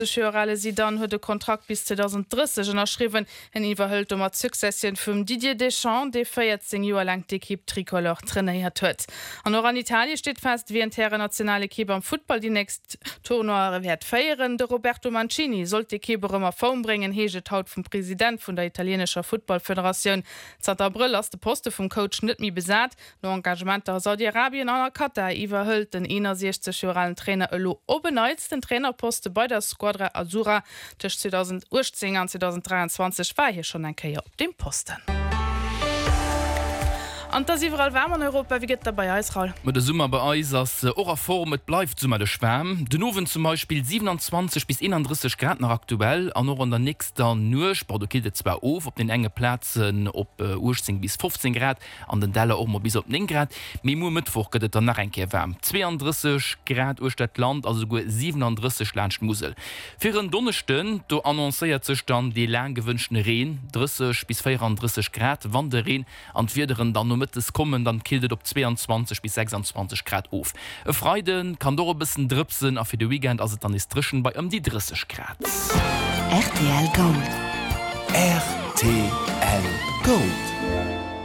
Alle sie dann huet de Kontrakt bis 2030 erschriwen en iwwerhëlt mat Succession vum Didier Deschamps, de 14 Joer lang d'Equipe Tricolor trainiert huet. An an Italien steht fest, wie en terre nationale Keber am Football die näst Tournore werd feieren. De Roberto Mancini sollt de Keberëmmer Form bringen, heget haut vum Präsident vun der italienescher Footballföderation. Zat April ass de Poste vum Coach net mi besat, no Engagement der Saudi-Arabien an der Katar iwwerhëlt den 61-jährigen Trainer Elo Obeneiz den Trainerposte bei der Squadra Azura zwischen 2018 und 2023 war hier schon ein Keier auf dem Posten. Und das überall wärmer in Europa, wie geht dabei Israel? Mit der Summe bei uns als Oraform bleibt Summe der Schwärm. Den Oven zum Beispiel 27 bis 31 Grad noch aktuell, an noch an der nächsten Nursport, okay, zwar auf den engen Plätzen ob 18 bis 15 Grad, an den Dellen auch mal bis auf 9 Grad. Mit Mittwoch geht es dann nach ein Kehr wärm. 32 Grad Urstadtland, also sogar 37 Landschmusel. Für den Donnerstag, da annonciert sich dann die lang gewünschten Regen, 30 bis 34 Grad, wann der Regen an vierderen dann noch mit es kommen, dann kildet op 22 bis 26 Grad auf. Freuden kann doch ein bisschen drüpsen, auf für den Weekend, also dann ist drischen bei die 30 Grad. RTL Gold. RTL Gold.